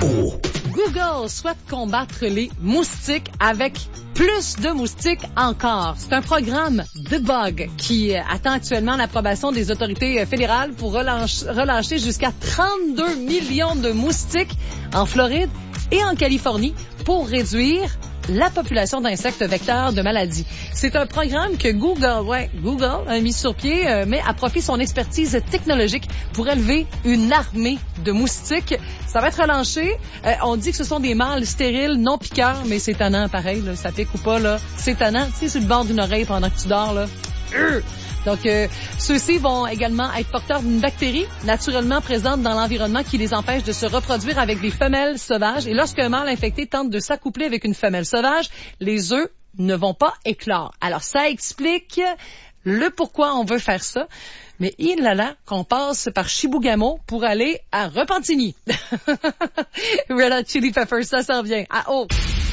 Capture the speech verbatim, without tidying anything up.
Info. Google souhaite combattre les moustiques avec plus de moustiques encore. C'est un programme de bug qui attend actuellement l'approbation des autorités fédérales pour relâcher, relâcher jusqu'à trente-deux millions de moustiques en Floride et en Californie pour réduire la population d'insectes vecteurs de maladies. C'est un programme que Google, ouais, Google a mis sur pied, euh, mais a profité son expertise technologique pour élever une armée de moustiques. Ça va être relancé. Euh, on dit que ce sont des mâles stériles, non piqueurs, mais c'est tannant, pareil, là, ça pique ou pas, là. C'est tannant. Tu sais, sur le bord d'une oreille pendant que tu dors, là. Euh! Donc, euh, ceux-ci vont également être porteurs d'une bactérie naturellement présente dans l'environnement qui les empêche de se reproduire avec des femelles sauvages. Et lorsqu'un mâle infecté tente de s'accoupler avec une femelle sauvage, les œufs ne vont pas éclore. Alors, ça explique le pourquoi on veut faire ça. Mais il là là qu'on passe par Chibougamau pour aller à Repentigny. Red Hot Chili Peppers, ça s'en vient. Ah oh!